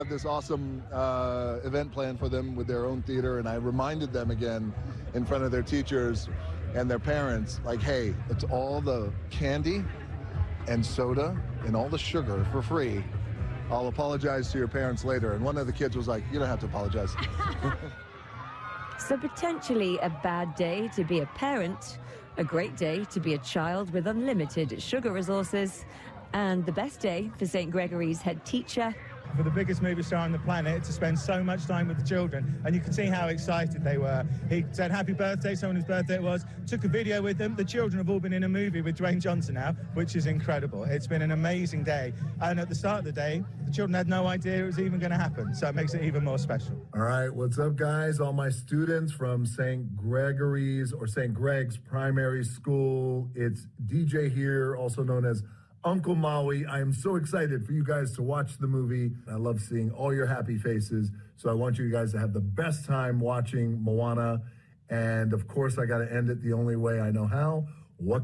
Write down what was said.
have this awesome event planned for them with their own theater, and I reminded them again in front of their teachers and their parents, like, hey, it's all the candy and soda and all the sugar for free. I'll apologize to your parents later. And one of the kids was like, you don't have to apologize. So potentially a bad day to be a parent, a great day to be a child with unlimited sugar resources, and the best day for St. Gregory's head teacher. For the biggest movie star on the planet to spend so much time with the children, and you can see how excited they were. He said happy birthday, someone whose birthday it was, took a video with them. The children have all been in a movie with Dwayne Johnson now, which is incredible. It's been an amazing day, and at the start of the day, the children had no idea it was even going to happen, so it makes it even more special. All right, what's up, guys? All my students from St. Gregory's or St. Greg's Primary School. It's DJ here, also known as Uncle Maui. I am so excited for you guys to watch the movie. I love seeing all your happy faces. So I want you guys to have the best time watching Moana. And of course, I got to end it the only way I know how,